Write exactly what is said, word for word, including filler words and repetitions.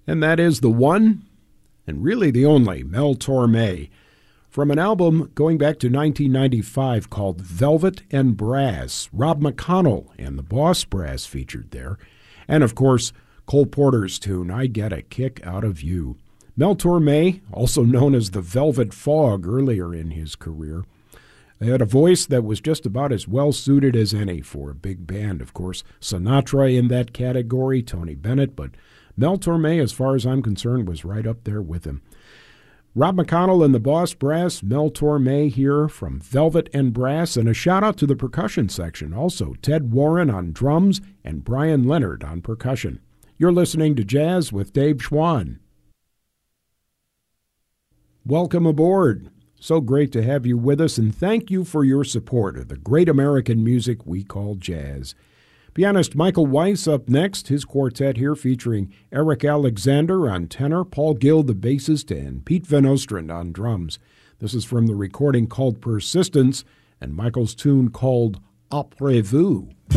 And that is the one, and really the only, Mel Torme, from an album going back to nineteen ninety-five called Velvet and Brass. Rob McConnell and the Boss Brass featured there. And, of course, Cole Porter's tune, I Get a Kick Out of You. Mel Torme, also known as the Velvet Fog earlier in his career, had a voice that was just about as well-suited as any for a big band. Of course, Sinatra in that category, Tony Bennett, but Mel Torme, as far as I'm concerned, was right up there with him. Rob McConnell and the Boss Brass, Mel Torme here from Velvet and Brass, and a shout-out to the percussion section. Also, Ted Warren on drums and Brian Leonard on percussion. You're listening to Jazz with Dave Schwann. Welcome aboard. So great to have you with us, and thank you for your support of the great American music we call jazz. Pianist Michael Weiss up next, his quartet here featuring Eric Alexander on tenor, Paul Gill the bassist, and Pete Van Ostrand on drums. This is from the recording called Persistence, and Michael's tune called Après Vous.